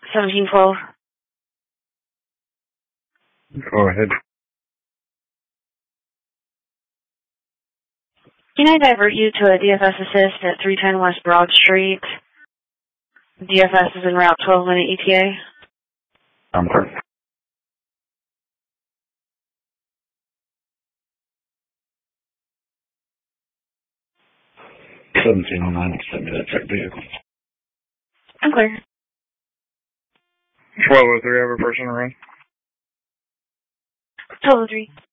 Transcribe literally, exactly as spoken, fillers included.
seventeen twelve. Go ahead. Can I divert you to a D F S assist at three ten West Broad Street? D F S is en route, twelve minute E T A. I'm sorry. seventeen oh nine, send me that check vehicle. I'm clear. twelve oh three, I have a person around. twelve oh three.